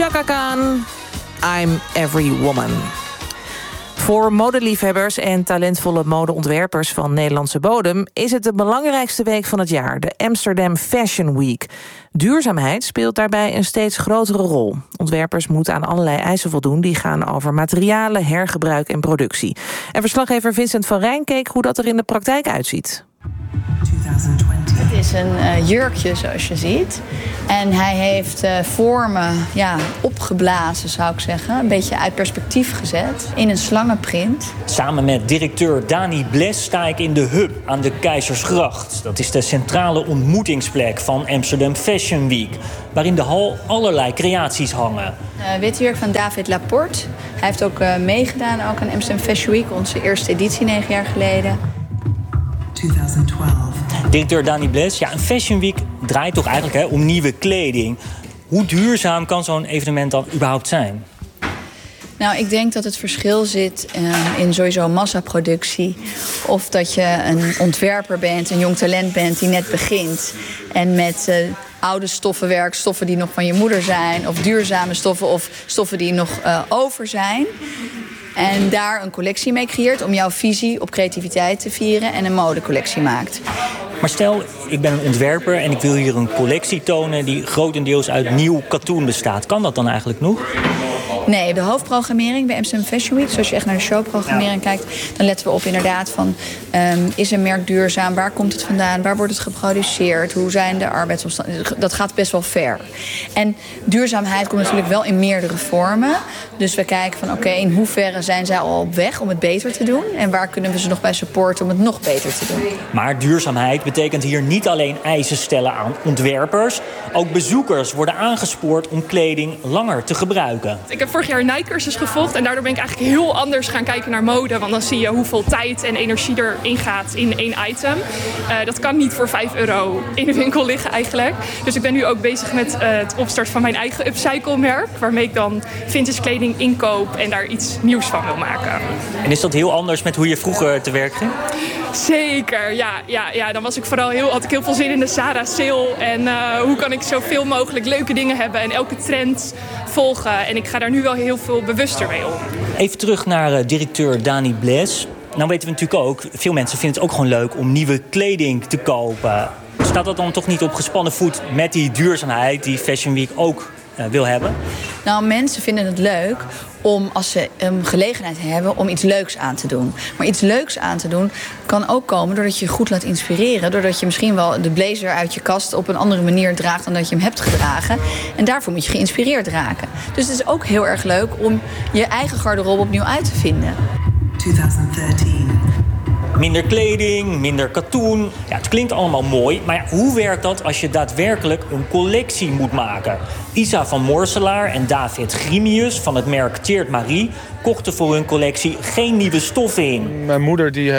Chaka Khan, I'm Every Woman. Voor modeliefhebbers en talentvolle modeontwerpers van Nederlandse bodem is het de belangrijkste week van het jaar, de Amsterdam Fashion Week. Duurzaamheid speelt daarbij een steeds grotere rol. Ontwerpers moeten aan allerlei eisen voldoen die gaan over materialen, hergebruik en productie. En verslaggever Vincent van Rijn keek hoe dat er in de praktijk uitziet. Het is een jurkje, zoals je ziet. En hij heeft vormen opgeblazen, zou ik zeggen. Een beetje uit perspectief gezet. In een slangenprint. Samen met directeur Dani Bles sta ik in de Hub aan de Keizersgracht. Dat is de centrale ontmoetingsplek van Amsterdam Fashion Week, waar in de hal allerlei creaties hangen. Witte jurk van David Laporte. Hij heeft ook meegedaan aan Amsterdam Fashion Week, onze eerste editie 9 jaar geleden. 2012. Directeur Dani Bles, een Fashion Week draait toch eigenlijk om nieuwe kleding. Hoe duurzaam kan zo'n evenement dan überhaupt zijn? Nou, ik denk dat het verschil zit in sowieso massaproductie. Of dat je een ontwerper bent, een jong talent bent die net begint. En met oude stoffen werkt, stoffen die nog van je moeder zijn. Of duurzame stoffen of stoffen die nog over zijn. En daar een collectie mee creëert om jouw visie op creativiteit te vieren en een modecollectie maakt. Maar stel, ik ben een ontwerper en ik wil hier een collectie tonen die grotendeels uit nieuw katoen bestaat. Kan dat dan eigenlijk nog? Nee, de hoofdprogrammering bij Amsterdam Fashion Week, zoals je echt naar de showprogrammering kijkt, dan letten we op inderdaad van, is een merk duurzaam? Waar komt het vandaan? Waar wordt het geproduceerd? Hoe zijn de arbeidsomstandigheden? Dat gaat best wel ver. En duurzaamheid komt natuurlijk wel in meerdere vormen. Dus we kijken van oké, in hoeverre zijn zij al op weg om het beter te doen? En waar kunnen we ze nog bij supporten om het nog beter te doen? Maar duurzaamheid betekent hier niet alleen eisen stellen aan ontwerpers. Ook bezoekers worden aangespoord om kleding langer te gebruiken. Ik heb vorig jaar een Nike-cursus gevolgd en daardoor ben ik eigenlijk heel anders gaan kijken naar mode. Want dan zie je hoeveel tijd en energie erin gaat in één item. Dat kan niet voor €5 in de winkel liggen eigenlijk. Dus ik ben nu ook bezig met het opstarten van mijn eigen upcycle-merk. Waarmee ik dan vintage kleding inkoop en daar iets nieuws van wil maken. En is dat heel anders met hoe je vroeger te werk ging? Zeker, ja. Dan was ik had ik heel veel zin in de Zara sale. En hoe kan ik zoveel mogelijk leuke dingen hebben en elke trend volgen. En ik ga daar nu wel heel veel bewuster mee om. Even terug naar directeur Dani Bles. Nou weten we natuurlijk ook, veel mensen vinden het ook gewoon leuk om nieuwe kleding te kopen. Staat dat dan toch niet op gespannen voet met die duurzaamheid die Fashion Week ook wil hebben? Nou, mensen vinden het leuk om, als ze een gelegenheid hebben, om iets leuks aan te doen. Maar iets leuks aan te doen kan ook komen doordat je je goed laat inspireren. Doordat je misschien wel de blazer uit je kast op een andere manier draagt dan dat je hem hebt gedragen. En daarvoor moet je geïnspireerd raken. Dus het is ook heel erg leuk om je eigen garderobe opnieuw uit te vinden. 2013. Minder kleding, minder katoen. Ja, het klinkt allemaal mooi, maar hoe werkt dat als je daadwerkelijk een collectie moet maken? Isa van Morselaar en David Grimius van het merk Tjeerd Marie kochten voor hun collectie geen nieuwe stoffen in. Mijn moeder die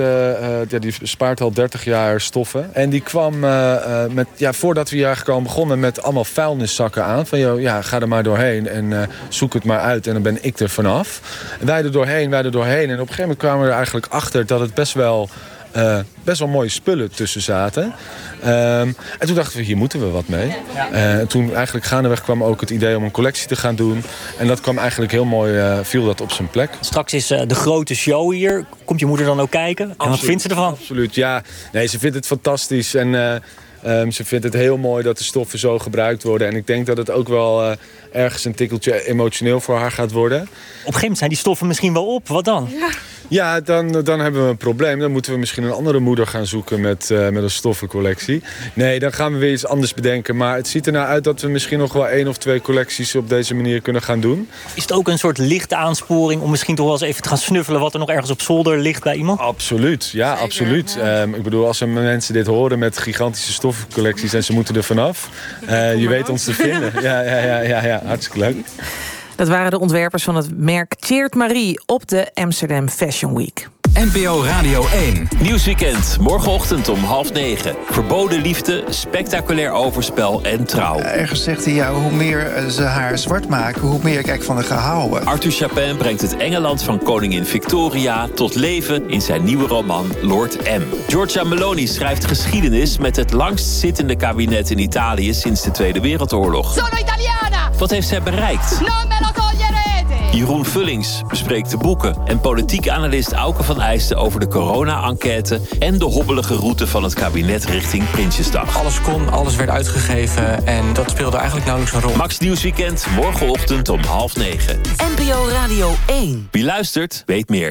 spaart al 30 jaar stoffen. En die kwam voordat we hier eigenlijk al begonnen met allemaal vuilniszakken aan. Van ga er maar doorheen en zoek het maar uit en dan ben ik er vanaf. En wij er doorheen. En op een gegeven moment kwamen we er eigenlijk achter dat het best wel mooie spullen tussen zaten. En toen dachten we, hier moeten we wat mee. En toen eigenlijk gaandeweg kwam ook het idee om een collectie te gaan doen. En dat kwam eigenlijk heel mooi, viel dat op zijn plek. Straks is de grote show hier. Komt je moeder dan ook kijken? En wat vindt ze ervan? Absoluut, ja. Nee, ze vindt het fantastisch. En ze vindt het heel mooi dat de stoffen zo gebruikt worden. En ik denk dat het ook wel ergens een tikkeltje emotioneel voor haar gaat worden. Op een gegeven moment zijn die stoffen misschien wel op. Wat dan? Ja, dan hebben we een probleem. Dan moeten we misschien een andere moeder gaan zoeken met een stoffencollectie. Nee, dan gaan we weer iets anders bedenken. Maar het ziet er nou uit dat we misschien nog wel 1 of 2 collecties op deze manier kunnen gaan doen. Is het ook een soort lichte aansporing om misschien toch wel eens even te gaan snuffelen wat er nog ergens op zolder ligt bij iemand? Absoluut, ja, zeker, absoluut. Ja. Ik bedoel, als mensen dit horen met gigantische stoffencollecties en ze moeten er vanaf. Je weet ons te vinden. Ja, hartstikke leuk. Dat waren de ontwerpers van het merk Tjeerd Marie op de Amsterdam Fashion Week. NPO Radio 1. Nieuwsweekend, morgenochtend om 8:30. Verboden liefde, spectaculair overspel en trouw. Ergens zegt hij, hoe meer ze haar zwart maken, hoe meer ik van haar ga houden. Arthur Chapin brengt het Engeland van koningin Victoria tot leven in zijn nieuwe roman Lord M. Giorgia Meloni schrijft geschiedenis met het langstzittende kabinet in Italië sinds de Tweede Wereldoorlog. Sono italiana! Wat heeft zij bereikt? Jeroen Vullings bespreekt de boeken. En politieke analist Auke van Eijsten over de corona-enquête en de hobbelige route van het kabinet richting Prinsjesdag. Alles kon, alles werd uitgegeven en dat speelde eigenlijk nauwelijks een rol. Max Nieuwsweekend, morgenochtend om 8:30. NPO Radio 1. Wie luistert, weet meer.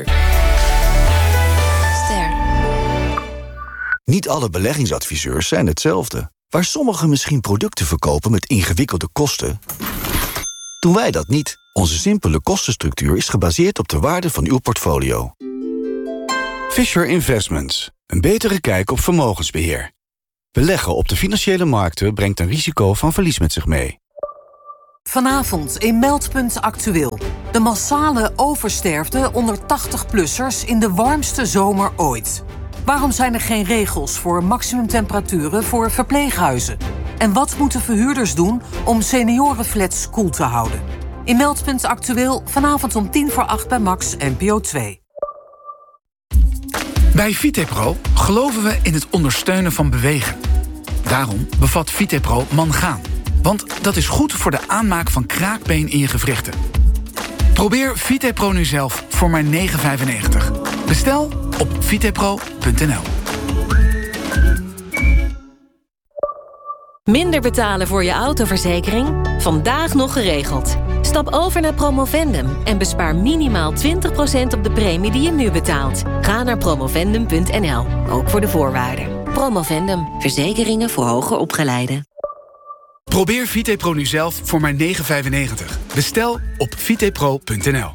Ster. Niet alle beleggingsadviseurs zijn hetzelfde. Waar sommigen misschien producten verkopen met ingewikkelde kosten, doen wij dat niet. Onze simpele kostenstructuur is gebaseerd op de waarde van uw portfolio. Fisher Investments. Een betere kijk op vermogensbeheer. Beleggen op de financiële markten brengt een risico van verlies met zich mee. Vanavond in Meldpunt Actueel. De massale oversterfte onder 80-plussers in de warmste zomer ooit. Waarom zijn er geen regels voor maximumtemperaturen voor verpleeghuizen? En wat moeten verhuurders doen om seniorenflats koel te houden? In Meldpunt Actueel vanavond om 7:50 bij Max NPO 2. Bij Vitepro geloven we in het ondersteunen van bewegen. Daarom bevat Vitepro mangaan. Want dat is goed voor de aanmaak van kraakbeen in je gewrichten. Probeer Vitepro nu zelf voor maar €9,95. Bestel op vitepro.nl. Minder betalen voor je autoverzekering? Vandaag nog geregeld. Stap over naar Promovendum en bespaar minimaal 20% op de premie die je nu betaalt. Ga naar promovendum.nl, ook voor de voorwaarden. Promovendum, verzekeringen voor hoger opgeleiden. Probeer Vitepro nu zelf voor maar €9,95. Bestel op vitepro.nl.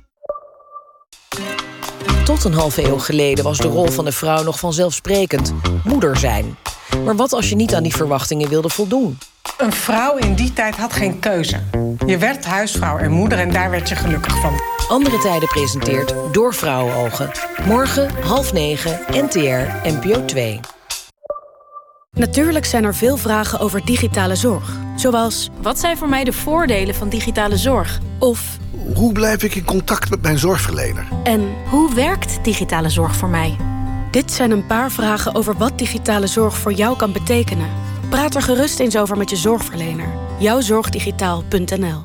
Tot een halve eeuw geleden was de rol van de vrouw nog vanzelfsprekend: moeder zijn. Maar wat als je niet aan die verwachtingen wilde voldoen? Een vrouw in die tijd had geen keuze. Je werd huisvrouw en moeder en daar werd je gelukkig van. Andere Tijden presenteert Door Vrouwenogen. Morgen 8:30 NTR NPO 2. Natuurlijk zijn er veel vragen over digitale zorg. Zoals, wat zijn voor mij de voordelen van digitale zorg? Of, hoe blijf ik in contact met mijn zorgverlener? En hoe werkt digitale zorg voor mij? Dit zijn een paar vragen over wat digitale zorg voor jou kan betekenen. Praat er gerust eens over met je zorgverlener. Jouwzorgdigitaal.nl.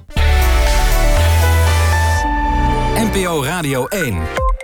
NPO Radio 1.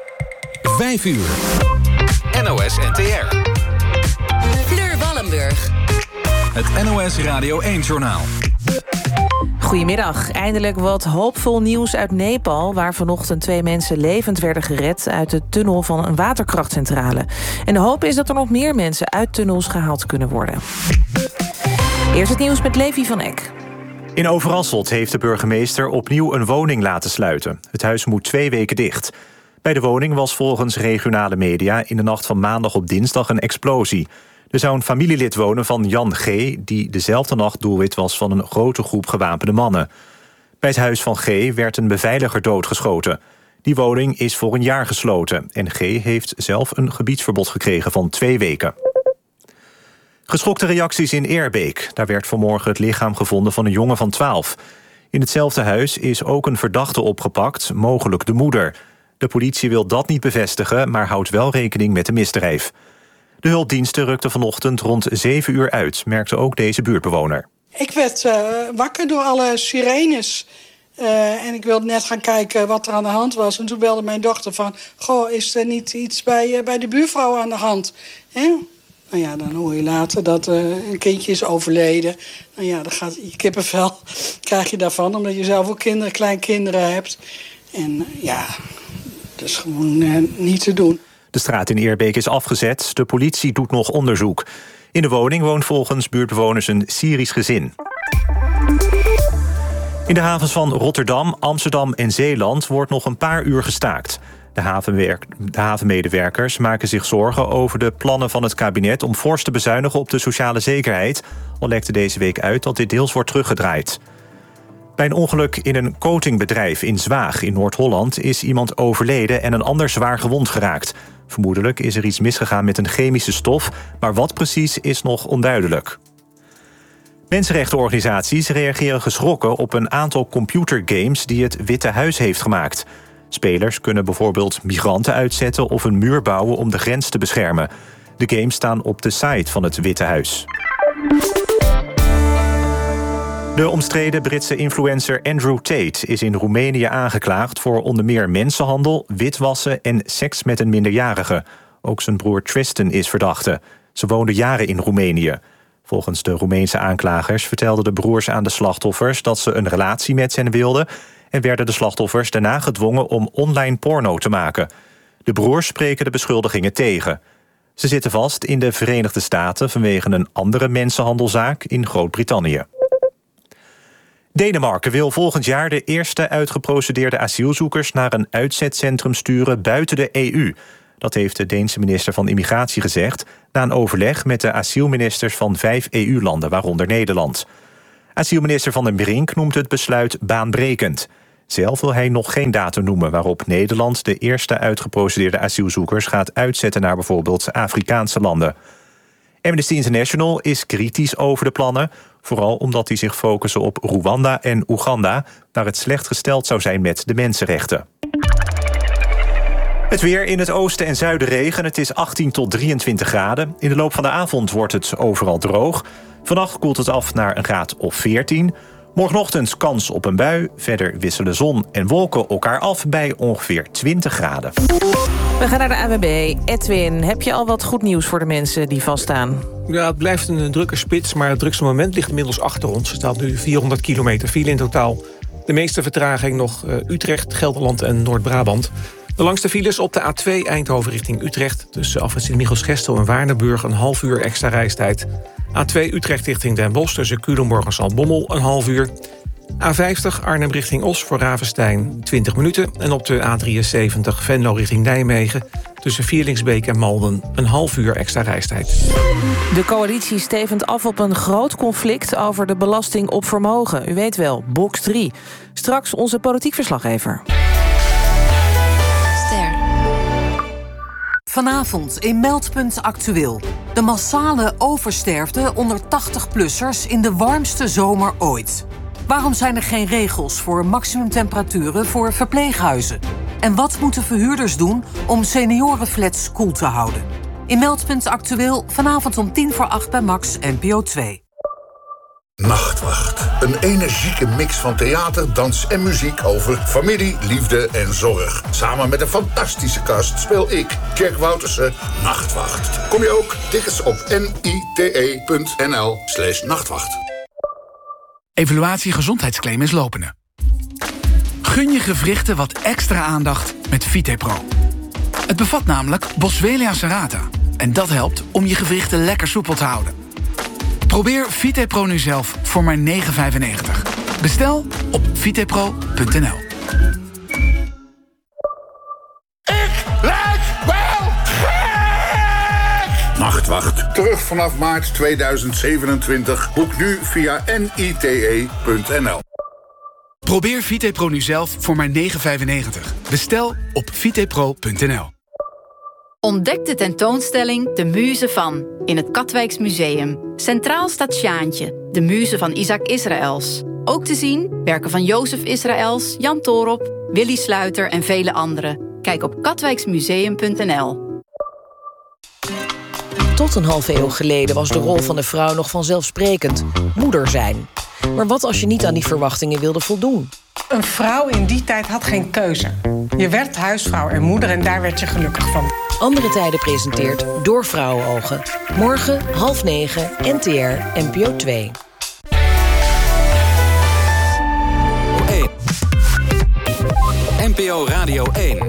5 uur. NOS NTR. Fleur Wallenburg. Het NOS Radio 1-journaal. Goedemiddag. Eindelijk wat hoopvol nieuws uit Nepal, waar vanochtend 2 mensen levend werden gered uit de tunnel van een waterkrachtcentrale. En de hoop is dat er nog meer mensen uit tunnels gehaald kunnen worden. Eerst het nieuws met Levi van Eck. In Overasselt heeft de burgemeester opnieuw een woning laten sluiten. Het huis moet 2 weken dicht. Bij de woning was volgens regionale media in de nacht van maandag op dinsdag een explosie. Er zou een familielid wonen van Jan G., die dezelfde nacht doelwit was van een grote groep gewapende mannen. Bij het huis van G. werd een beveiliger doodgeschoten. Die woning is voor een jaar gesloten en G. heeft zelf een gebiedsverbod gekregen van 2 weken. Geschokte reacties in Eerbeek. Daar werd vanmorgen het lichaam gevonden van een jongen van 12. In hetzelfde huis is ook een verdachte opgepakt, mogelijk de moeder. De politie wil dat niet bevestigen, maar houdt wel rekening met een misdrijf. De hulpdiensten rukten vanochtend rond 7 uur uit, merkte ook deze buurtbewoner. Ik werd wakker door alle sirenes. En ik wilde net gaan kijken wat er aan de hand was. En toen belde mijn dochter van, goh, is er niet iets bij de buurvrouw aan de hand? Nou ja, dan hoor je later dat een kindje is overleden. Nou ja, dan gaat je kippenvel, krijg je daarvan, omdat je zelf ook kleinkinderen hebt. En ja, dat is gewoon niet te doen. De straat in Eerbeek is afgezet. De politie doet nog onderzoek. In de woning woont volgens buurtbewoners een Syrisch gezin. In de havens van Rotterdam, Amsterdam en Zeeland wordt nog een paar uur gestaakt. De havenmedewerkers maken zich zorgen over de plannen van het kabinet om fors te bezuinigen op de sociale zekerheid. Al lekte deze week uit dat dit deels wordt teruggedraaid. Bij een ongeluk in een coatingbedrijf in Zwaag in Noord-Holland is iemand overleden en een ander zwaar gewond geraakt. Vermoedelijk is er iets misgegaan met een chemische stof, maar wat precies is nog onduidelijk. Mensenrechtenorganisaties reageren geschrokken op een aantal computergames die het Witte Huis heeft gemaakt. Spelers kunnen bijvoorbeeld migranten uitzetten of een muur bouwen om de grens te beschermen. De games staan op de site van het Witte Huis. De omstreden Britse influencer Andrew Tate is in Roemenië aangeklaagd voor onder meer mensenhandel, witwassen en seks met een minderjarige. Ook zijn broer Tristan is verdachte. Ze woonden jaren in Roemenië. Volgens de Roemeense aanklagers vertelden de broers aan de slachtoffers dat ze een relatie met hen wilden en werden de slachtoffers daarna gedwongen om online porno te maken. De broers spreken de beschuldigingen tegen. Ze zitten vast in de Verenigde Staten vanwege een andere mensenhandelzaak in Groot-Brittannië. Denemarken wil volgend jaar de eerste uitgeprocedeerde asielzoekers naar een uitzetcentrum sturen buiten de EU. Dat heeft de Deense minister van Immigratie gezegd na een overleg met de asielministers van 5 EU-landen, waaronder Nederland. Asielminister Van den Brink noemt het besluit baanbrekend. Zelf wil hij nog geen datum noemen waarop Nederland de eerste uitgeprocedeerde asielzoekers gaat uitzetten naar bijvoorbeeld Afrikaanse landen. Amnesty International is kritisch over de plannen, vooral omdat die zich focussen op Rwanda en Oeganda, waar het slecht gesteld zou zijn met de mensenrechten. Het weer: in het oosten en zuiden regen. Het is 18 tot 23 graden. In de loop van de avond wordt het overal droog. Vannacht koelt het af naar een graad of 14. Morgenochtend kans op een bui. Verder wisselen zon en wolken elkaar af bij ongeveer 20 graden. We gaan naar de ANWB. Edwin, heb je al wat goed nieuws voor de mensen die vaststaan? Ja, het blijft een drukke spits, maar het drukste moment ligt inmiddels achter ons. Er staat nu 400 kilometer file in totaal. De meeste vertraging nog Utrecht, Gelderland en Noord-Brabant. De langste files op de A2 Eindhoven richting Utrecht. Tussen afrit Sint-Michielsgestel en Waardenburg een half uur extra reistijd. A2 Utrecht richting Den Bosch tussen Culemborg en Zaltbommel een half uur. A50 Arnhem richting Os voor Ravenstein 20 minuten. En op de A73 Venlo richting Nijmegen tussen Vierlingsbeek en Malden een half uur extra reistijd. De coalitie stevend af op een groot conflict over de belasting op vermogen. U weet wel, box 3. Straks onze politiek verslaggever. Vanavond in Meldpunt Actueel. De massale oversterfte onder 80-plussers in de warmste zomer ooit. Waarom zijn er geen regels voor maximumtemperaturen voor verpleeghuizen? En wat moeten verhuurders doen om seniorenflats koel te houden? In Meldpunt Actueel vanavond om 7:50 bij Max NPO 2. Nachtwacht. Een energieke mix van theater, dans en muziek over familie, liefde en zorg. Samen met een fantastische cast speel ik, Kirk Woutersen, Nachtwacht. Kom je ook? Tickets op nite.nl/nachtwacht. Evaluatie gezondheidsclaim is lopende. Gun je gewrichten wat extra aandacht met VitePro. Het bevat namelijk Boswellia serrata. En dat helpt om je gewrichten lekker soepel te houden. Probeer VitePro nu zelf voor maar €9,95. Bestel op vitepro.nl. Nachtwacht. Terug vanaf maart 2027. Boek nu via nite.nl. Probeer VitePro nu zelf voor maar €9,95. Bestel op vitepro.nl. Ontdek de tentoonstelling De Muze van in het Katwijks Museum. Centraal staat Sjaantje, de muze van Isaac Israëls. Ook te zien werken van Jozef Israëls, Jan Toorop, Willy Sluiter en vele anderen. Kijk op katwijksmuseum.nl. Tot een halve eeuw geleden was de rol van de vrouw nog vanzelfsprekend: moeder zijn. Maar wat als je niet aan die verwachtingen wilde voldoen? Een vrouw in die tijd had geen keuze. Je werd huisvrouw en moeder en daar werd je gelukkig van. Andere Tijden presenteert Door Vrouwenogen. Morgen 8:30 NTR NPO 2. NPO Radio 1.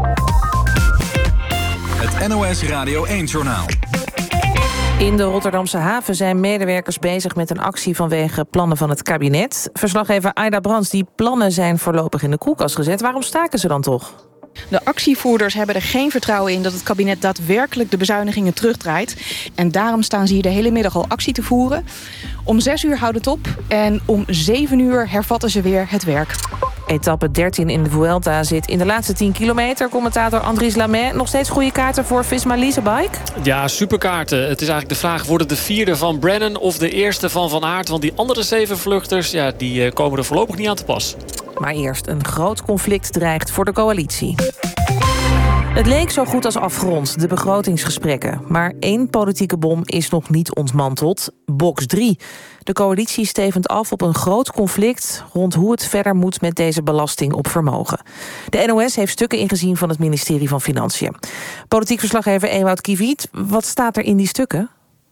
Het NOS Radio 1-journaal. In de Rotterdamse haven zijn medewerkers bezig met een actie vanwege plannen van het kabinet. Verslaggever Aida Brands, die plannen zijn voorlopig in de koelkast gezet. Waarom staken ze dan toch? De actievoerders hebben er geen vertrouwen in dat het kabinet daadwerkelijk de bezuinigingen terugdraait. En daarom staan ze hier de hele middag al actie te voeren. Om 6:00 houdt het op en om 7:00 hervatten ze weer het werk. Etappe 13 in de Vuelta zit in de laatste 10 kilometer. Commentator Andries Lamet, nog steeds goede kaarten voor Visma Leasebike? Ja, superkaarten. Het is eigenlijk de vraag, wordt het de 4e van Brennan of de 1e van Van Aert? Want die andere 7 vluchters, ja, die komen er voorlopig niet aan te pas. Maar eerst, een groot conflict dreigt voor de coalitie. Het leek zo goed als afgerond, de begrotingsgesprekken. Maar 1 politieke bom is nog niet ontmanteld. Box 3. De coalitie stevend af op een groot conflict rond hoe het verder moet met deze belasting op vermogen. De NOS heeft stukken ingezien van het ministerie van Financiën. Politiek verslaggever Ewout Kiviet, wat staat er in die stukken?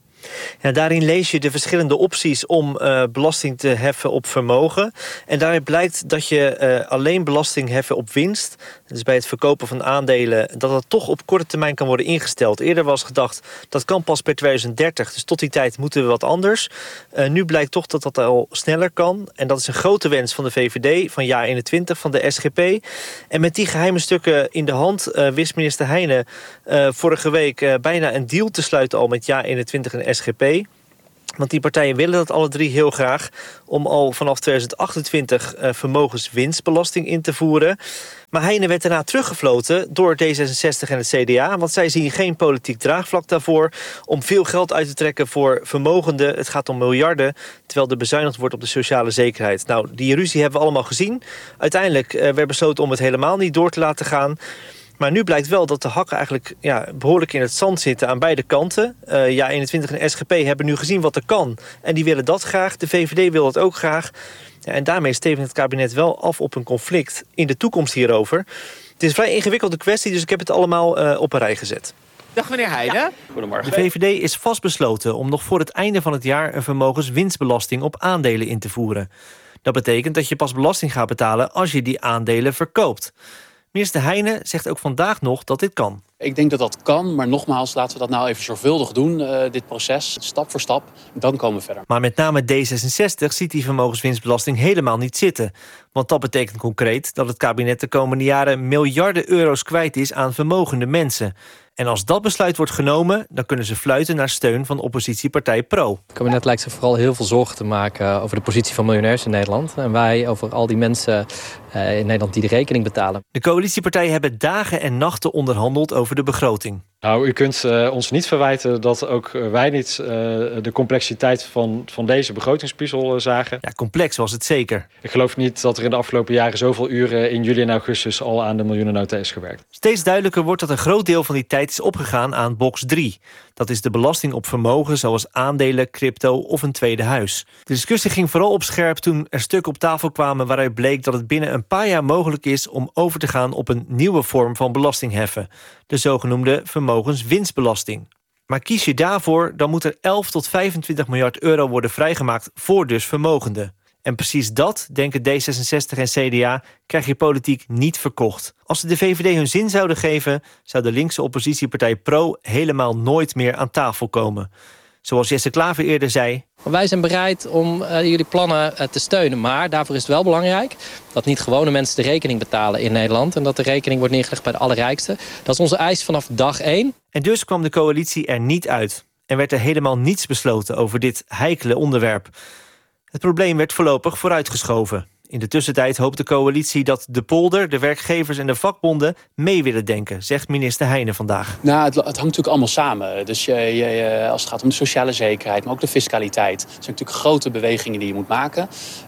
Ja, daarin lees je de verschillende opties om belasting te heffen op vermogen. En daaruit blijkt dat je alleen belasting heffen op winst, dus bij het verkopen van aandelen, dat toch op korte termijn kan worden ingesteld. Eerder was gedacht, dat kan pas per 2030, dus tot die tijd moeten we wat anders. Nu blijkt toch dat dat al sneller kan. En dat is een grote wens van de VVD, van JA21, van de SGP. En met die geheime stukken in de hand wist minister Heijnen vorige week bijna een deal te sluiten al met JA21 en SGP. Want die partijen willen dat alle drie heel graag, om al vanaf 2028 vermogenswinstbelasting in te voeren. Maar Heijnen werd daarna teruggefloten door D66 en het CDA. Want zij zien geen politiek draagvlak daarvoor om veel geld uit te trekken voor vermogenden. Het gaat om miljarden, terwijl er bezuinigd wordt op de sociale zekerheid. Nou, die ruzie hebben we allemaal gezien. Uiteindelijk werd besloten om het helemaal niet door te laten gaan. Maar nu blijkt wel dat de hakken eigenlijk behoorlijk in het zand zitten aan beide kanten. JA21 en SGP hebben nu gezien wat er kan. En die willen dat graag. De VVD wil dat ook graag. Ja, en daarmee stevent het kabinet wel af op een conflict in de toekomst hierover. Het is een vrij ingewikkelde kwestie, dus ik heb het allemaal op een rij gezet. Dag meneer Heijnen. Ja. Goedemorgen. De VVD is vastbesloten om nog voor het einde van het jaar een vermogenswinstbelasting op aandelen in te voeren. Dat betekent dat je pas belasting gaat betalen als je die aandelen verkoopt. Minister Heijnen zegt ook vandaag nog dat dit kan. Ik denk dat dat kan, maar nogmaals, laten we dat nou even zorgvuldig doen, dit proces, stap voor stap. Dan komen we verder. Maar met name D66 ziet die vermogenswinstbelasting helemaal niet zitten. Want dat betekent concreet dat het kabinet de komende jaren miljarden euro's kwijt is aan vermogende mensen. En als dat besluit wordt genomen, dan kunnen ze fluiten naar steun van oppositiepartij Pro. Het kabinet lijkt zich vooral heel veel zorgen te maken over de positie van miljonairs in Nederland. En wij over al die mensen in Nederland die de rekening betalen. De coalitiepartijen hebben dagen en nachten onderhandeld over de begroting. Nou, u kunt ons niet verwijten dat ook wij niet de complexiteit van deze begrotingspuzzel zagen. Ja, complex was het zeker. Ik geloof niet dat er in de afgelopen jaren zoveel uren in juli en augustus al aan de miljoenennota is gewerkt. Steeds duidelijker wordt dat een groot deel van die tijd is opgegaan aan box 3. Dat is de belasting op vermogen zoals aandelen, crypto of een tweede huis. De discussie ging vooral op scherp toen er stukken op tafel kwamen waaruit bleek dat het binnen een paar jaar mogelijk is om over te gaan op een nieuwe vorm van belastingheffen. De zogenoemde vermogenswinstbelasting. Maar kies je daarvoor, dan moet er 11 tot 25 miljard euro worden vrijgemaakt voor dus vermogenden. En precies dat, denken D66 en CDA, krijg je politiek niet verkocht. Als ze de VVD hun zin zouden geven, zou de linkse oppositiepartij Pro helemaal nooit meer aan tafel komen. Zoals Jesse Klaver eerder zei. Wij zijn bereid om jullie plannen te steunen. Maar daarvoor is het wel belangrijk dat niet gewone mensen de rekening betalen in Nederland. En dat de rekening wordt neergelegd bij de allerrijkste. Dat is onze eis vanaf dag 1. En dus kwam de coalitie er niet uit. En werd er helemaal niets besloten over dit heikele onderwerp. Het probleem werd voorlopig vooruitgeschoven. In de tussentijd hoopt de coalitie dat de polder, de werkgevers en de vakbonden mee willen denken, zegt minister Heijnen vandaag. Nou, het hangt natuurlijk allemaal samen. Dus als het gaat om de sociale zekerheid, maar ook de fiscaliteit. Het zijn natuurlijk grote bewegingen die je moet maken.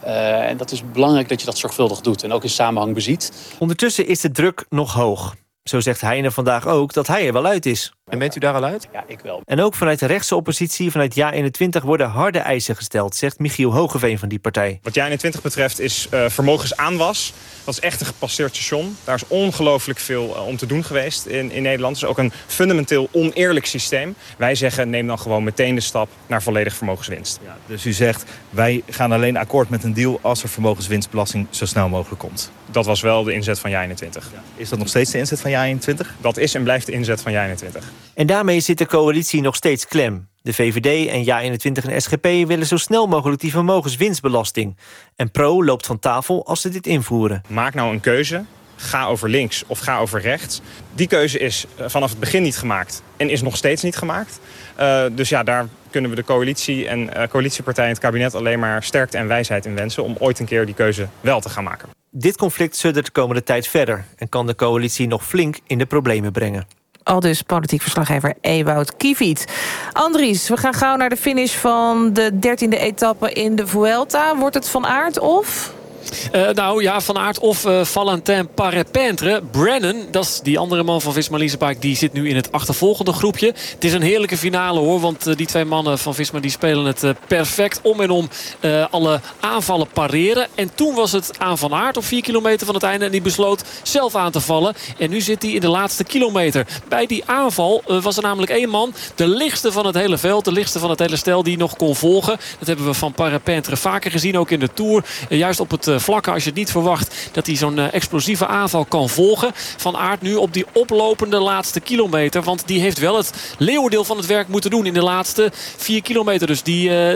En dat is belangrijk dat je dat zorgvuldig doet en ook in samenhang beziet. Ondertussen is de druk nog hoog. Zo zegt Heijnen vandaag ook dat hij er wel uit is. En bent u daar al uit? Ja, ik wel. En ook vanuit de rechtse oppositie, vanuit JA21, worden harde eisen gesteld, zegt Michiel Hogeveen van die partij. Wat JA21 betreft is vermogensaanwas. Dat is echt een gepasseerd station. Daar is ongelooflijk veel om te doen geweest in Nederland. Het is ook een fundamenteel oneerlijk systeem. Wij zeggen, neem dan gewoon meteen de stap naar volledig vermogenswinst. Ja, dus u zegt, wij gaan alleen akkoord met een deal als er vermogenswinstbelasting zo snel mogelijk komt. Dat was wel de inzet van JA21. Ja. Is dat nog steeds de inzet van JA21? Dat is en blijft de inzet van JA21. En daarmee zit de coalitie nog steeds klem. De VVD en JA21 en SGP willen zo snel mogelijk die vermogenswinstbelasting. En Pro loopt van tafel als ze dit invoeren. Maak nou een keuze. Ga over links of ga over rechts. Die keuze is vanaf het begin niet gemaakt en is nog steeds niet gemaakt. Dus ja, daar kunnen we de coalitie en coalitiepartijen en het kabinet alleen maar sterkte en wijsheid in wensen om ooit een keer die keuze wel te gaan maken. Dit conflict suddert de komende tijd verder en kan de coalitie nog flink in de problemen brengen. Aldus politiek verslaggever Ewout Kiviet. Andries, we gaan gauw naar de finish van de 13e etappe in de Vuelta. Wordt het Van Aert of? Van Aert of Valentin Parepintre. Brennan, dat is die andere man van Visma Leasebike, die zit nu in het achtervolgende groepje. Het is een heerlijke finale hoor, want die twee mannen van Visma die spelen het perfect om en om alle aanvallen pareren. En toen was het aan Van Aert op 4 kilometer van het einde en die besloot zelf aan te vallen. En nu zit hij in de laatste kilometer. Bij die aanval was er namelijk 1 man, de lichtste van het hele veld, de lichtste van het hele stel, die nog kon volgen. Dat hebben we van Parepintre vaker gezien, ook in de Tour. Juist op het vlakke, als je het niet verwacht dat hij zo'n explosieve aanval kan volgen. Van Aert nu op die oplopende laatste kilometer. Want die heeft wel het leeuwendeel van het werk moeten doen in de laatste 4 kilometer. Dus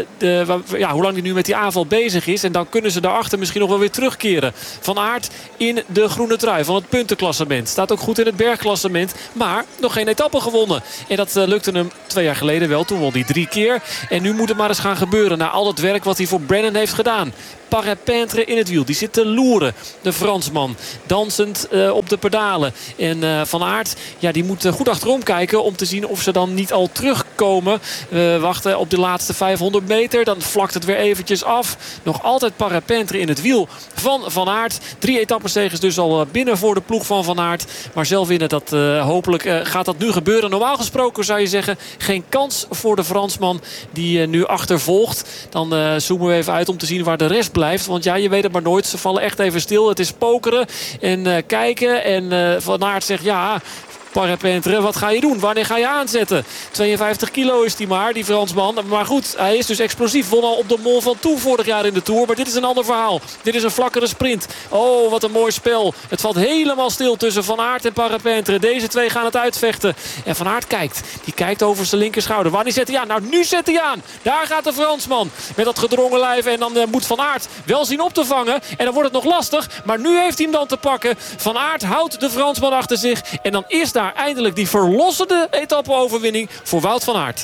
hoe lang hij nu met die aanval bezig is. En dan kunnen ze daarachter misschien nog wel weer terugkeren. Van Aert in de groene trui van het puntenklassement. Staat ook goed in het bergklassement. Maar nog geen etappe gewonnen. En dat lukte hem 2 jaar geleden wel. Toen won hij 3 keer. En nu moet het maar eens gaan gebeuren. Na al het werk wat hij voor Brennan heeft gedaan. Parepintre in het wiel. Die zit te loeren. De Fransman. Dansend op de pedalen. En Van Aert, die moet goed achterom kijken om te zien of ze dan niet al terugkomen. Wachten op de laatste 500 meter. Dan vlakt het weer eventjes af. Nog altijd Parepintre in het wiel van Van Aert. 3 etappenzeges dus al binnen voor de ploeg van Van Aert. Maar zelf winnen, dat hopelijk gaat dat nu gebeuren. Normaal gesproken zou je zeggen, geen kans voor de Fransman die nu achtervolgt. Dan zoomen we even uit om te zien waar de rest blijft. Want je weet het maar nooit. Ze vallen echt even stil. Het is pokeren en kijken. En Van Aert zegt Parepintre, wat ga je doen? Wanneer ga je aanzetten? 52 kilo is hij maar, die Fransman. Maar goed, hij is dus explosief. Won al op de Mont Ventoux vorig jaar in de Tour. Maar dit is een ander verhaal. Dit is een vlakkere sprint. Oh, wat een mooi spel. Het valt helemaal stil tussen Van Aert en Parepintre. Deze twee gaan het uitvechten. En Van Aert kijkt. Die kijkt over zijn linkerschouder. Wanneer zet hij aan? Nou, nu zet hij aan. Daar gaat de Fransman. Met dat gedrongen lijf. En dan moet Van Aert wel zien op te vangen. En dan wordt het nog lastig. Maar nu heeft hij hem dan te pakken. Van Aert houdt de Fransman achter zich. En dan is daar eindelijk die verlossende etappe-overwinning voor Wout van Aert.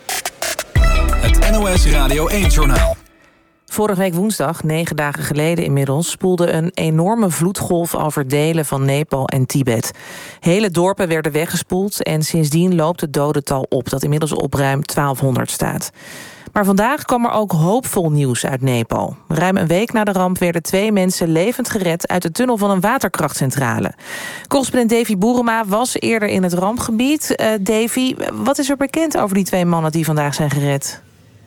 Het NOS Radio 1-journaal. Vorige week woensdag, 9 dagen geleden inmiddels, spoelde een enorme vloedgolf over delen van Nepal en Tibet. Hele dorpen werden weggespoeld en sindsdien loopt het dodental op, dat inmiddels op ruim 1200 staat. Maar vandaag kwam er ook hoopvol nieuws uit Nepal. Ruim een week na de ramp werden 2 mensen levend gered uit de tunnel van een waterkrachtcentrale. Correspondent Davy Boerema was eerder in het rampgebied. Davy, wat is er bekend over die 2 mannen die vandaag zijn gered?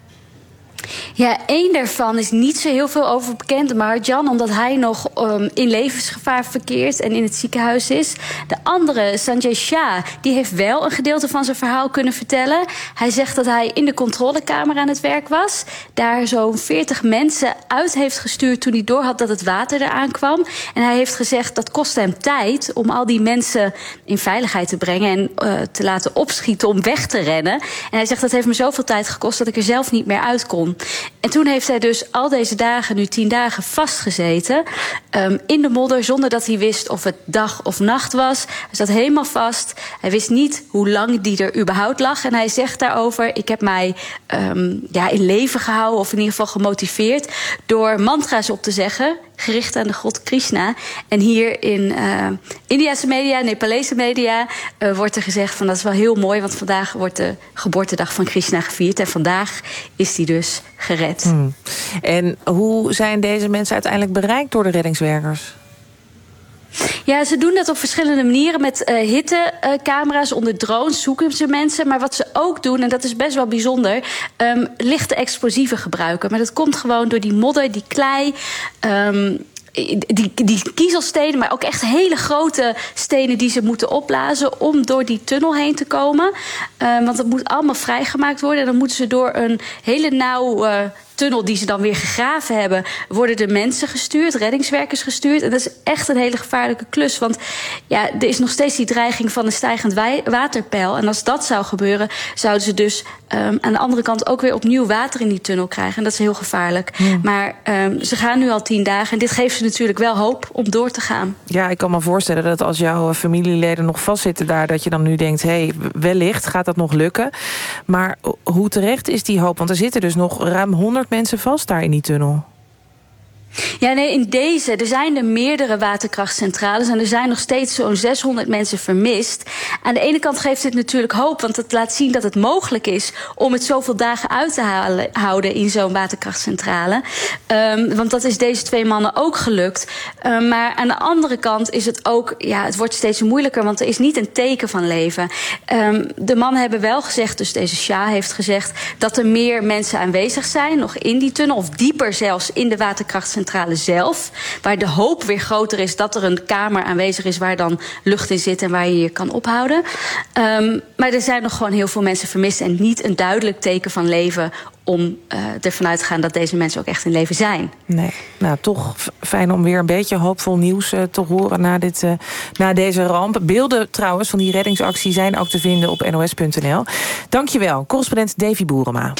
Ja, 1 daarvan is niet zo heel veel over bekend. Maar Jan, omdat hij nog in levensgevaar verkeert en in het ziekenhuis is. De andere, Sanjay Shah, die heeft wel een gedeelte van zijn verhaal kunnen vertellen. Hij zegt dat hij in de controlekamer aan het werk was. Daar zo'n 40 mensen uit heeft gestuurd toen hij doorhad dat het water eraan kwam. En hij heeft gezegd dat kostte hem tijd om al die mensen in veiligheid te brengen en te laten opschieten om weg te rennen. En hij zegt dat heeft me zoveel tijd gekost dat ik er zelf niet meer uit kon. En toen heeft hij dus al deze dagen, nu 10 dagen, vastgezeten. In de modder, zonder dat hij wist of het dag of nacht was. Hij zat helemaal vast. Hij wist niet hoe lang die er überhaupt lag. En hij zegt daarover, ik heb mij in leven gehouden, of in ieder geval gemotiveerd, door mantra's op te zeggen, gericht aan de god Krishna. En hier in Indiase media, Nepalese media, wordt er gezegd van dat is wel heel mooi, want vandaag wordt de geboortedag van Krishna gevierd. En vandaag is hij dus gered. En hoe zijn deze mensen uiteindelijk bereikt door de reddingswerkers? Ja, ze doen dat op verschillende manieren. Met hittecamera's onder drones zoeken ze mensen. Maar wat ze ook doen, en dat is best wel bijzonder, lichte explosieven gebruiken. Maar dat komt gewoon door die modder, die klei, die kiezelstenen, maar ook echt hele grote stenen die ze moeten opblazen om door die tunnel heen te komen. Want dat moet allemaal vrijgemaakt worden. En dan moeten ze door een hele nauwe tunnel die ze dan weer gegraven hebben, worden de mensen gestuurd, reddingswerkers gestuurd. En dat is echt een hele gevaarlijke klus. Want ja, er is nog steeds die dreiging van een stijgend waterpeil. En als dat zou gebeuren, zouden ze dus aan de andere kant ook weer opnieuw water in die tunnel krijgen. En dat is heel gevaarlijk. Maar ze gaan nu al 10 dagen. En dit geeft ze natuurlijk wel hoop om door te gaan. Ja, ik kan me voorstellen dat als jouw familieleden nog vastzitten daar, dat je dan nu denkt, wellicht gaat dat nog lukken. Maar hoe terecht is die hoop? Want er zitten dus nog ruim 100 mensen vast daar in die tunnel. Ja, nee, in deze. Er zijn er meerdere waterkrachtcentrales en er zijn nog steeds zo'n 600 mensen vermist. Aan de ene kant geeft dit natuurlijk hoop, want het laat zien dat het mogelijk is om het zoveel dagen uit te houden in zo'n waterkrachtcentrale. Want dat is deze 2 mannen ook gelukt. Maar aan de andere kant is het ook, het wordt steeds moeilijker, want er is niet een teken van leven. De mannen hebben wel gezegd, dus deze Shah heeft gezegd, dat er meer mensen aanwezig zijn, nog in die tunnel, of dieper zelfs in de waterkrachtcentrale zelf, waar de hoop weer groter is dat er een kamer aanwezig is waar dan lucht in zit en waar je je kan ophouden. Maar er zijn nog gewoon heel veel mensen vermist en niet een duidelijk teken van leven om ervan uit te gaan dat deze mensen ook echt in leven zijn. Nee, nou toch fijn om weer een beetje hoopvol nieuws te horen na deze ramp. Beelden trouwens van die reddingsactie zijn ook te vinden op nos.nl. Dankjewel, correspondent Davy Boerema.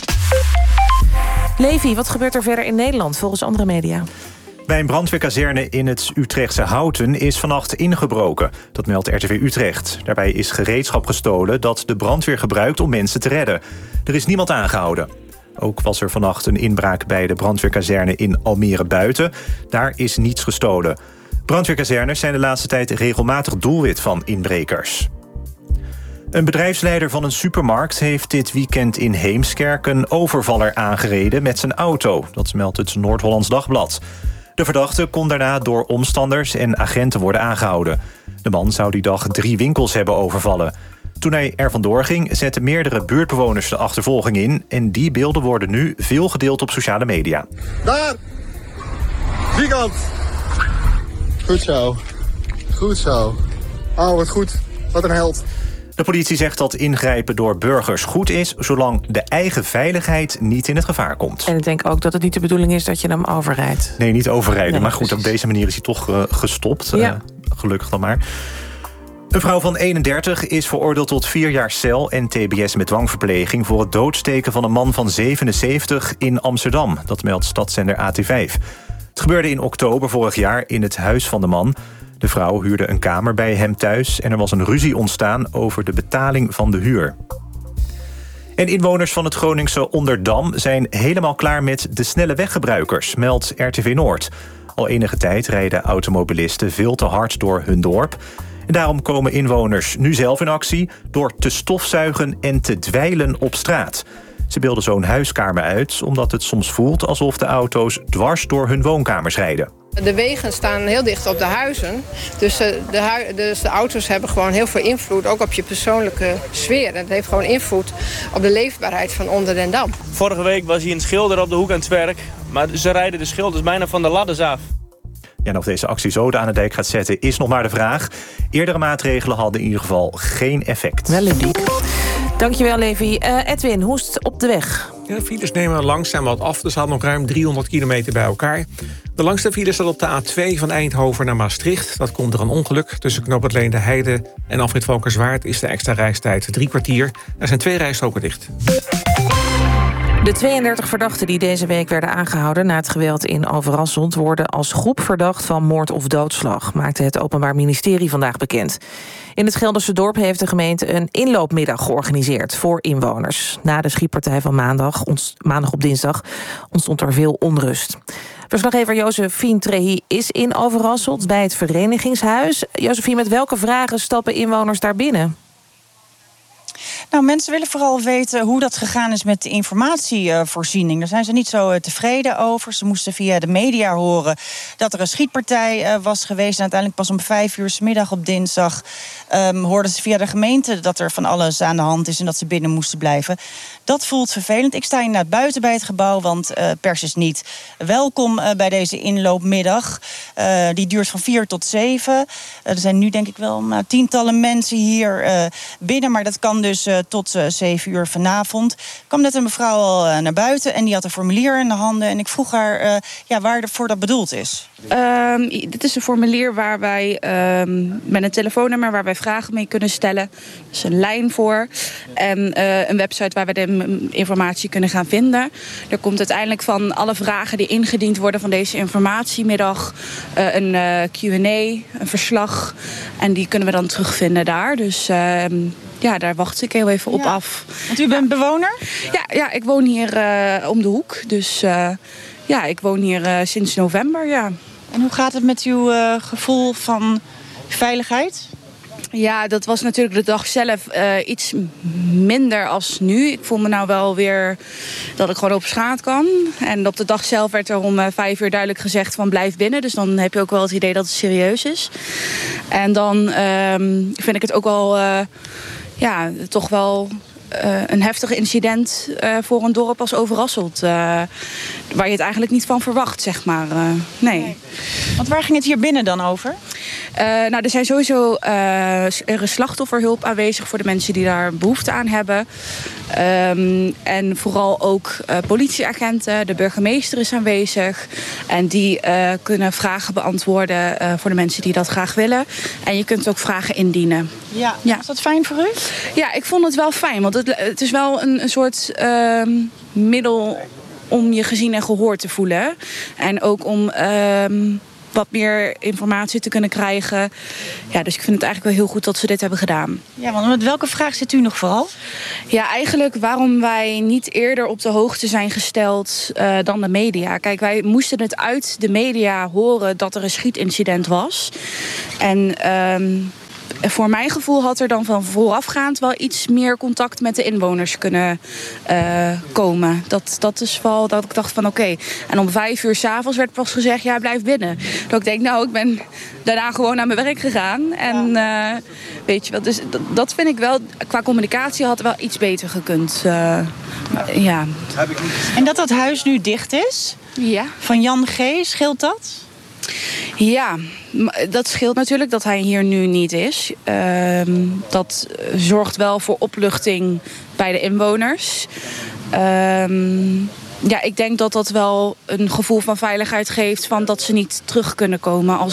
Levi, wat gebeurt er verder in Nederland volgens andere media? Bij een brandweerkazerne in het Utrechtse Houten is vannacht ingebroken. Dat meldt RTV Utrecht. Daarbij is gereedschap gestolen dat de brandweer gebruikt om mensen te redden. Er is niemand aangehouden. Ook was er vannacht een inbraak bij de brandweerkazerne in Almere Buiten. Daar is niets gestolen. Brandweerkazernes zijn de laatste tijd regelmatig doelwit van inbrekers. Een bedrijfsleider van een supermarkt heeft dit weekend in Heemskerk een overvaller aangereden met zijn auto. Dat meldt het Noord-Hollands Dagblad. De verdachte kon daarna door omstanders en agenten worden aangehouden. De man zou die dag 3 winkels hebben overvallen. Toen hij er vandoor ging, zetten meerdere buurtbewoners de achtervolging in. En die beelden worden nu veel gedeeld op sociale media. Daar! Vierkant! Goed zo. Goed zo. Oh, wat goed. Wat een held. De politie zegt dat ingrijpen door burgers goed is, zolang de eigen veiligheid niet in het gevaar komt. En ik denk ook dat het niet de bedoeling is dat je hem overrijdt. Nee, niet overrijden. Nee, maar goed, op deze manier is hij toch gestopt. Ja. Gelukkig dan maar. Een vrouw van 31 is veroordeeld tot 4 jaar cel en tbs met dwangverpleging voor het doodsteken van een man van 77 in Amsterdam. Dat meldt stadszender AT5. Het gebeurde in oktober vorig jaar in het huis van de man. De vrouw huurde een kamer bij hem thuis en er was een ruzie ontstaan over de betaling van de huur. En inwoners van het Groningse Onderdam zijn helemaal klaar met de snelle weggebruikers, meldt RTV Noord. Al enige tijd rijden automobilisten veel te hard door hun dorp. En daarom komen inwoners nu zelf in actie door te stofzuigen en te dweilen op straat. Ze beelden zo'n huiskamer uit omdat het soms voelt alsof de auto's dwars door hun woonkamers rijden. De wegen staan heel dicht op de huizen. Dus de auto's hebben gewoon heel veel invloed, ook op je persoonlijke sfeer. En het heeft gewoon invloed op de leefbaarheid van Onderdendam. Vorige week was hier een schilder op de hoek aan het werk. Maar ze rijden de schilders bijna van de ladders af. Ja, en of deze actie zoden aan de dijk gaat zetten is nog maar de vraag. Eerdere maatregelen hadden in ieder geval geen effect. Wel ludiek. Dankjewel, Levi. Edwin, hoe is het op de weg? Ja, de files nemen langzaam wat af. Er staat nog ruim 300 kilometer bij elkaar. De langste file staat op de A2 van Eindhoven naar Maastricht. Dat komt door een ongeluk. Tussen Knoop Leende Heide en Afrit Valkenswaard is de extra reistijd 3 kwartier. Er zijn 2 rijstroken dicht. De 32 verdachten die deze week werden aangehouden na het geweld in Overasselt worden als groep verdacht van moord of doodslag, maakte het Openbaar Ministerie vandaag bekend. In het Gelderse dorp heeft de gemeente een inloopmiddag georganiseerd voor inwoners. Na de schietpartij van maandag op dinsdag ontstond er veel onrust. Verslaggever Josephine Trehi is in Overasselt bij het Verenigingshuis. Josephine, met welke vragen stappen inwoners daar binnen? Nou, mensen willen vooral weten hoe dat gegaan is met de informatievoorziening. Daar zijn ze niet zo tevreden over. Ze moesten via de media horen dat er een schietpartij was geweest. En uiteindelijk pas om 5 uur 's middag op dinsdag hoorden ze via de gemeente dat er van alles aan de hand is en dat ze binnen moesten blijven. Dat voelt vervelend. Ik sta inderdaad buiten bij het gebouw, want pers is niet welkom bij deze inloopmiddag. Die duurt van 4 tot 7. Er zijn nu denk ik wel tientallen mensen hier binnen, maar dat kan dus tot 7 uur vanavond. Er kwam net een mevrouw al naar buiten en die had een formulier in de handen. En ik vroeg haar waarvoor dat bedoeld is. Dit is een formulier waar wij met een telefoonnummer waar wij vragen mee kunnen stellen. Er is een lijn voor. En een website waar we de informatie kunnen gaan vinden. Er komt uiteindelijk van alle vragen die ingediend worden van deze informatiemiddag een Q&A, een verslag. En die kunnen we dan terugvinden daar. Dus daar wacht ik heel even op af. Want u bent bewoner? Ja, ik woon hier om de hoek. Dus Ja, ik woon hier sinds november, ja. En hoe gaat het met uw gevoel van veiligheid? Ja, dat was natuurlijk de dag zelf iets minder als nu. Ik voel me nou wel weer dat ik gewoon op straat kan. En op de dag zelf werd er om 5 uur duidelijk gezegd van blijf binnen. Dus dan heb je ook wel het idee dat het serieus is. En dan vind ik het ook wel, toch wel een heftig incident voor een dorp als Overasselt. Waar je het eigenlijk niet van verwacht, zeg maar. Nee. Want waar ging het hier binnen dan over? Er zijn sowieso er is slachtofferhulp aanwezig voor de mensen die daar behoefte aan hebben. En vooral ook politieagenten. De burgemeester is aanwezig. En die kunnen vragen beantwoorden voor de mensen die dat graag willen. En je kunt ook vragen indienen. Ja. Is dat fijn voor u? Ja, ik vond het wel fijn. Want het is wel een soort middel om je gezien en gehoord te voelen. En ook om wat meer informatie te kunnen krijgen. Ja, dus ik vind het eigenlijk wel heel goed dat ze dit hebben gedaan. Ja, want met welke vraag zit u nog vooral? Ja, eigenlijk waarom wij niet eerder op de hoogte zijn gesteld dan de media. Kijk, wij moesten het uit de media horen dat er een schietincident was. En voor mijn gevoel had er dan van voorafgaand wel iets meer contact met de inwoners kunnen komen. Dat is wel dat ik dacht van oké. En om 5 uur 's avonds werd pas gezegd, ja, blijf binnen. Dat ik denk, nou, ik ben daarna gewoon naar mijn werk gegaan. En weet je wat, dus dat vind ik wel, qua communicatie had wel iets beter gekund. Ja. En dat huis nu dicht is? Ja. Van Jan G., scheelt dat? Ja, dat scheelt natuurlijk dat hij hier nu niet is. Dat zorgt wel voor opluchting bij de inwoners. Ja, ik denk dat dat wel een gevoel van veiligheid geeft, van dat ze niet terug kunnen komen. Als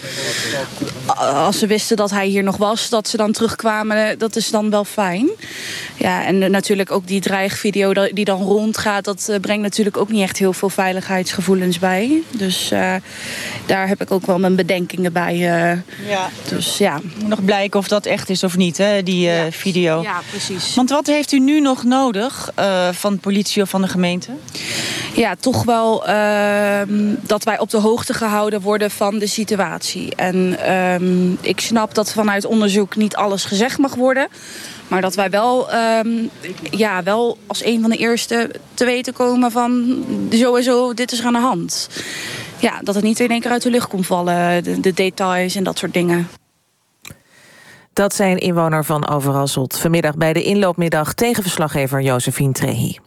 ze wisten dat hij hier nog was, dat ze dan terugkwamen, dat is dan wel fijn. Ja, en natuurlijk ook die dreigvideo die dan rondgaat, dat brengt natuurlijk ook niet echt heel veel veiligheidsgevoelens bij. Dus daar heb ik ook wel mijn bedenkingen bij. Ja. Dus ja. Moet nog blijken of dat echt is of niet, hè, die video. Ja, precies. Want wat heeft u nu nog nodig van de politie of van de gemeente? Ja, toch wel dat wij op de hoogte gehouden worden van de situatie. En ik snap dat vanuit onderzoek niet alles gezegd mag worden. Maar dat wij wel, wel als een van de eerste te weten komen van sowieso, dit is er aan de hand. Ja, dat het niet in één keer uit de lucht komt vallen, de details en dat soort dingen. Dat zei een inwoner van Overasselt vanmiddag bij de inloopmiddag tegen verslaggever Josephine Trehi.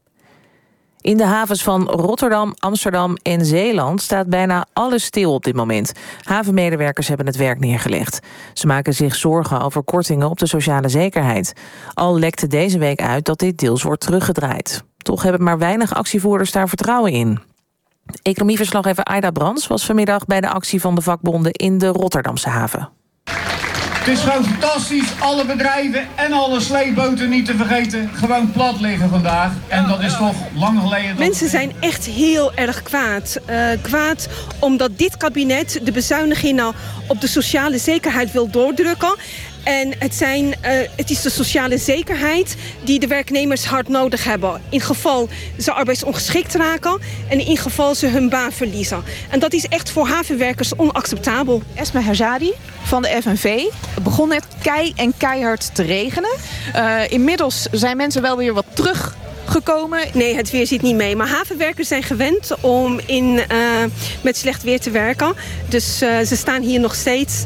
In de havens van Rotterdam, Amsterdam en Zeeland staat bijna alles stil op dit moment. Havenmedewerkers hebben het werk neergelegd. Ze maken zich zorgen over kortingen op de sociale zekerheid. Al lekte deze week uit dat dit deels wordt teruggedraaid. Toch hebben maar weinig actievoerders daar vertrouwen in. Economieverslaggever Aida Brands was vanmiddag bij de actie van de vakbonden in de Rotterdamse haven. Het is gewoon fantastisch. Alle bedrijven en alle sleepboten niet te vergeten. Gewoon plat liggen vandaag. En dat is toch lang geleden. Mensen zijn echt heel erg kwaad. Kwaad omdat dit kabinet de bezuinigingen op de sociale zekerheid wil doordrukken. En het is de sociale zekerheid die de werknemers hard nodig hebben. In geval ze arbeidsongeschikt raken en in geval ze hun baan verliezen. En dat is echt voor havenwerkers onacceptabel. Esma Herzadi van de FNV. Het begon net keihard te regenen. Inmiddels zijn mensen wel weer wat teruggekomen. Nee, het weer zit niet mee. Maar havenwerkers zijn gewend om met slecht weer te werken. Dus ze staan hier nog steeds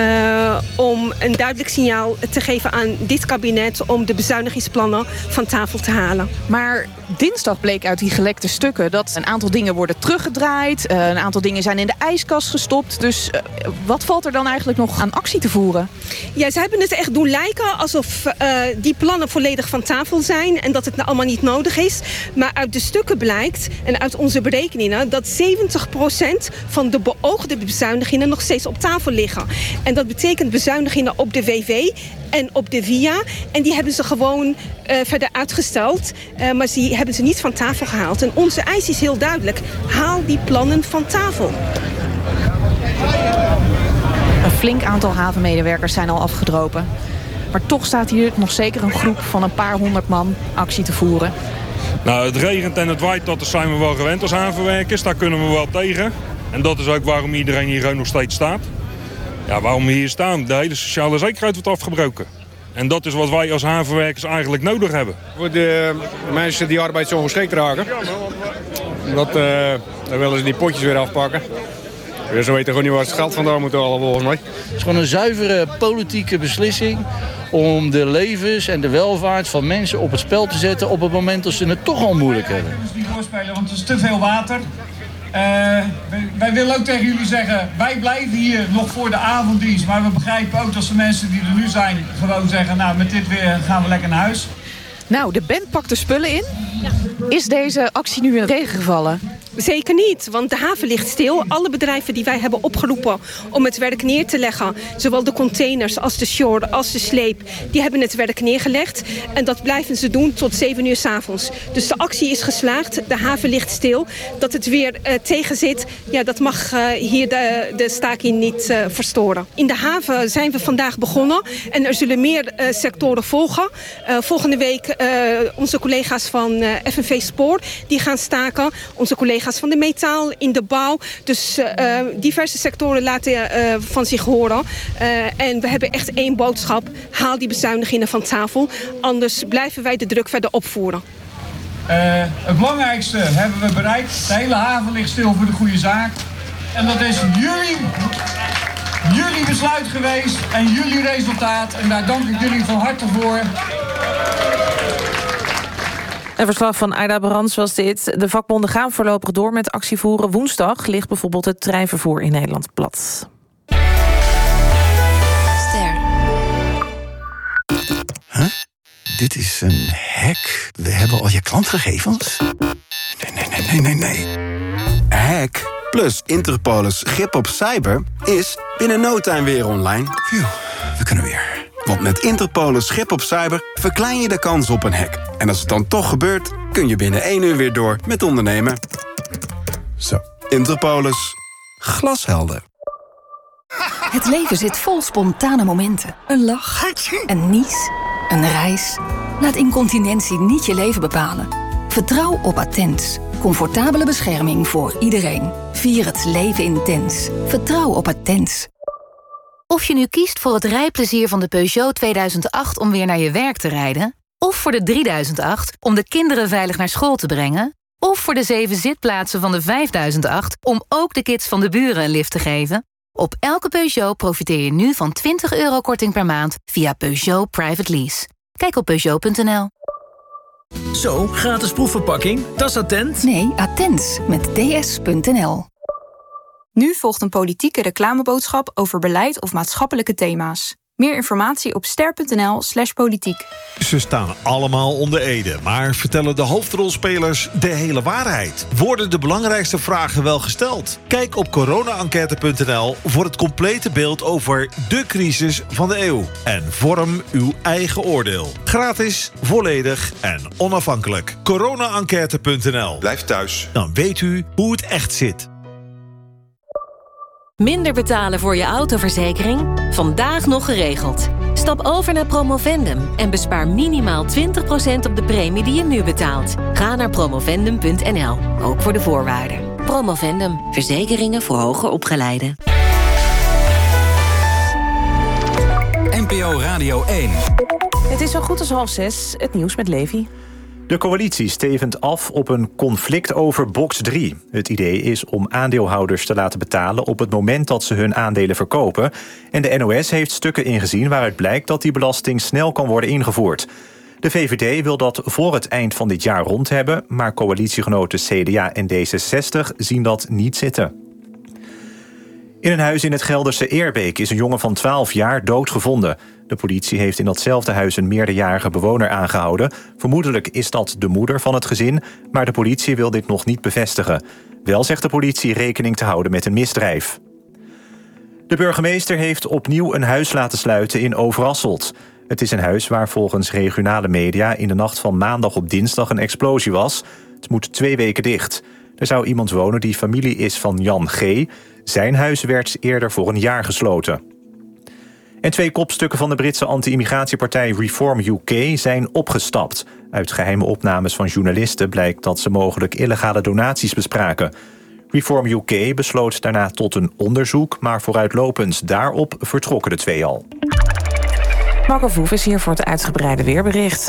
om een duidelijk signaal te geven aan dit kabinet om de bezuinigingsplannen van tafel te halen. Maar dinsdag bleek uit die gelekte stukken dat een aantal dingen worden teruggedraaid. Een aantal dingen zijn in de ijskast gestopt. Dus wat valt er dan eigenlijk nog aan actie te voeren? Ja, ze hebben het echt doen lijken alsof die plannen volledig van tafel zijn en dat het nou allemaal niet nodig is. Maar uit de stukken blijkt en uit onze berekeningen dat 70% van de beoogde bezuinigingen nog steeds op tafel liggen. En dat betekent bezuinigingen op de WW en op de VIA. En die hebben ze gewoon verder uitgesteld. Maar die hebben ze niet van tafel gehaald. En onze eis is heel duidelijk. Haal die plannen van tafel. Een flink aantal havenmedewerkers zijn al afgedropen. Maar toch staat hier nog zeker een groep van een paar honderd man actie te voeren. Nou, het regent en het waait, dat zijn we wel gewend als havenwerkers. Daar kunnen we wel tegen. En dat is ook waarom iedereen hier gewoon nog steeds staat. Ja, waarom we hier staan? De hele sociale zekerheid wordt afgebroken. En dat is wat wij als havenwerkers eigenlijk nodig hebben. Voor de mensen die arbeidsongeschikt raken. Dan willen ze die potjes weer afpakken. Dus ze weten gewoon niet waar ze het geld vandaan moeten halen volgens mij. Het is gewoon een zuivere politieke beslissing om de levens en de welvaart van mensen op het spel te zetten op het moment dat ze het toch al moeilijk hebben. Ik moet niet doorspelen, want er is te veel water. Wij willen ook tegen jullie zeggen, wij blijven hier nog voor de avonddienst. Maar we begrijpen ook dat de mensen die er nu zijn gewoon zeggen, nou met dit weer gaan we lekker naar huis. Nou, de band pakt de spullen in. Ja. Is deze actie nu in de regen gevallen? Zeker niet, want de haven ligt stil. Alle bedrijven die wij hebben opgeroepen om het werk neer te leggen, zowel de containers als de shore als de sleep, die hebben het werk neergelegd. En dat blijven ze doen tot 7 uur 's avonds. Dus de actie is geslaagd, de haven ligt stil. Dat het weer tegen zit, ja, dat mag hier de staking niet verstoren. In de haven zijn we vandaag begonnen en er zullen meer sectoren volgen. Volgende week onze collega's van FNV Spoor, die gaan staken. Onze collega's van de metaal, in de bouw. Dus diverse sectoren laten van zich horen. En we hebben echt één boodschap. Haal die bezuinigingen van tafel. Anders blijven wij de druk verder opvoeren. Het belangrijkste hebben we bereikt. De hele haven ligt stil voor de goede zaak. En dat is jullie besluit geweest en jullie resultaat. En daar dank ik jullie van harte voor. Een verslag van Aida Brands was dit. De vakbonden gaan voorlopig door met actievoeren. Woensdag ligt bijvoorbeeld het treinvervoer in Nederland plat. Ster. Huh? Dit is een hack. We hebben al je klantgegevens? Nee. Hack plus Interpolis grip op cyber is binnen no time weer online. Phew, we kunnen weer. Want met Interpolis grip op cyber verklein je de kans op een hack. En als het dan toch gebeurt, kun je binnen 1 uur weer door met ondernemen. Zo, Interpolis. Glashelder. Het leven zit vol spontane momenten. Een lach, een nies, een reis. Laat incontinentie niet je leven bepalen. Vertrouw op Attens. Comfortabele bescherming voor iedereen. Vier het leven intens. Vertrouw op Attens. Of je nu kiest voor het rijplezier van de Peugeot 2008 om weer naar je werk te rijden, of voor de 3008 om de kinderen veilig naar school te brengen, of voor de 7 zitplaatsen van de 5008 om ook de kids van de buren een lift te geven. Op elke Peugeot profiteer je nu van €20 korting per maand via Peugeot Private Lease. Kijk op Peugeot.nl. Zo, gratis proefverpakking. Dat is Attent? Nee, Attens met ds.nl. Nu volgt een politieke reclameboodschap over beleid of maatschappelijke thema's. Meer informatie op ster.nl/politiek. Ze staan allemaal onder ede, maar vertellen de hoofdrolspelers de hele waarheid? Worden de belangrijkste vragen wel gesteld? Kijk op corona-enquête.nl voor het complete beeld over de crisis van de eeuw. En vorm uw eigen oordeel. Gratis, volledig en onafhankelijk. corona-enquête.nl. Blijf thuis. Dan weet u hoe het echt zit. Minder betalen voor je autoverzekering? Vandaag nog geregeld. Stap over naar Promovendum en bespaar minimaal 20% op de premie die je nu betaalt. Ga naar promovendum.nl, ook voor de voorwaarden. Promovendum, verzekeringen voor hoger opgeleiden. NPO Radio 1. Het is zo goed als 5:30, het nieuws met Levi. De coalitie stevend af op een conflict over box 3. Het idee is om aandeelhouders te laten betalen op het moment dat ze hun aandelen verkopen. En de NOS heeft stukken ingezien waaruit blijkt dat die belasting snel kan worden ingevoerd. De VVD wil dat voor het eind van dit jaar rond hebben, maar coalitiegenoten CDA en D66 zien dat niet zitten. In een huis in het Gelderse Eerbeek is een jongen van 12 jaar doodgevonden. De politie heeft in datzelfde huis een meerderjarige bewoner aangehouden. Vermoedelijk is dat de moeder van het gezin, maar de politie wil dit nog niet bevestigen. Wel zegt de politie rekening te houden met een misdrijf. De burgemeester heeft opnieuw een huis laten sluiten in Overasselt. Het is een huis waar volgens regionale media in de nacht van maandag op dinsdag een explosie was. Het moet 2 weken dicht. Er zou iemand wonen die familie is van Jan G. Zijn huis werd eerder voor een jaar gesloten. En 2 kopstukken van de Britse anti-immigratiepartij Reform UK zijn opgestapt. Uit geheime opnames van journalisten blijkt dat ze mogelijk illegale donaties bespraken. Reform UK besloot daarna tot een onderzoek, maar vooruitlopend daarop vertrokken de 2 al. Marco Verhoef is hier voor het uitgebreide weerbericht.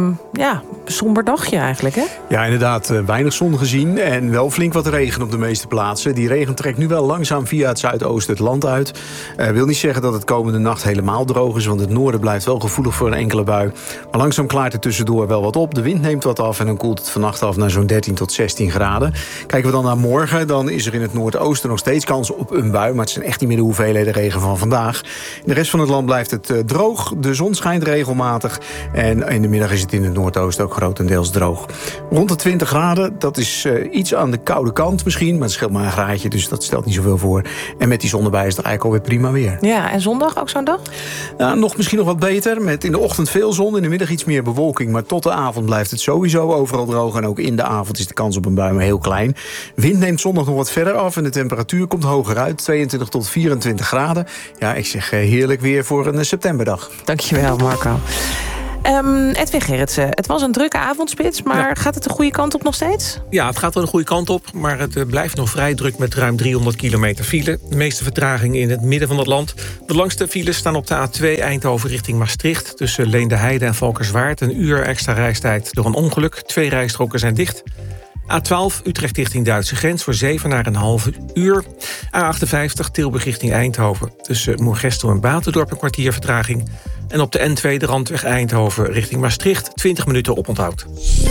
Somber dagje eigenlijk, hè? Ja, inderdaad. Weinig zon gezien en wel flink wat regen op de meeste plaatsen. Die regen trekt nu wel langzaam via het zuidoosten het land uit. Wil niet zeggen dat het komende nacht helemaal droog is, want het noorden blijft wel gevoelig voor een enkele bui. Maar langzaam klaart het tussendoor wel wat op. De wind neemt wat af en dan koelt het vannacht af naar zo'n 13 tot 16 graden. Kijken we dan naar morgen, dan is er in het noordoosten nog steeds kans op een bui. Maar het zijn echt niet meer de hoeveelheden regen van vandaag. In de rest van het land blijft het droog. De zon schijnt regelmatig. En in de middag is het in het noordoosten ook grotendeels droog. Rond de 20 graden, dat is iets aan de koude kant misschien. Maar het scheelt maar een graadje, dus dat stelt niet zoveel voor. En met die zon erbij is het eigenlijk alweer prima weer. Ja, en zondag ook zo'n dag? Nou, misschien nog wat beter. Met in de ochtend veel zon, in de middag iets meer bewolking. Maar tot de avond blijft het sowieso overal droog. En ook in de avond is de kans op een bui maar heel klein. Wind neemt zondag nog wat verder af en de temperatuur komt hoger uit. 22 tot 24 graden. Ja, ik zeg heerlijk weer voor een septemberdag. Dankjewel, Marco. Edwin Gerritsen, het was een drukke avondspits, maar gaat het de goede kant op nog steeds? Ja, het gaat wel de goede kant op, maar het blijft nog vrij druk met ruim 300 kilometer file. De meeste vertraging in het midden van het land. De langste files staan op de A2 Eindhoven richting Maastricht. Tussen Leende-Heide en Valkenswaard. Een uur extra reistijd door een ongeluk. 2 rijstroken zijn dicht. A12 Utrecht richting Duitse grens voor 7,5 uur. A58 Tilburg richting Eindhoven. Tussen Moergestel en Batendorp een kwartier vertraging. En op de N2 de Randweg Eindhoven richting Maastricht 20 minuten oponthoud.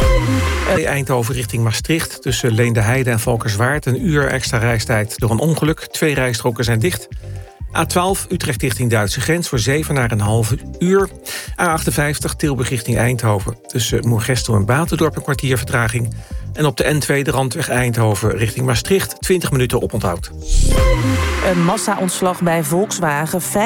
Eindhoven richting Maastricht tussen Leende-Heide en Valkenswaard. Een uur extra reistijd door een ongeluk. 2 rijstroken zijn dicht. A12 Utrecht richting Duitse grens voor 7,5 uur. A58 Tilburg richting Eindhoven. Tussen Moergestel en Batendorp een kwartier vertraging. En op de N2 de Randweg Eindhoven richting Maastricht 20 minuten oponthoud. Een massa-ontslag bij Volkswagen.